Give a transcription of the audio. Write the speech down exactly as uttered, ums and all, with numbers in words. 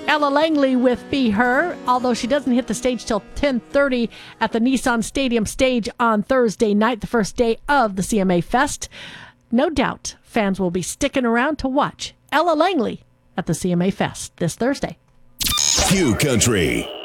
Ella Langley with Be Her, although she doesn't hit the stage till ten thirty at the Nissan Stadium stage on Thursday night, the first day of the C M A Fest. No doubt fans will be sticking around to watch Ella Langley at the C M A Fest this Thursday. Q Country.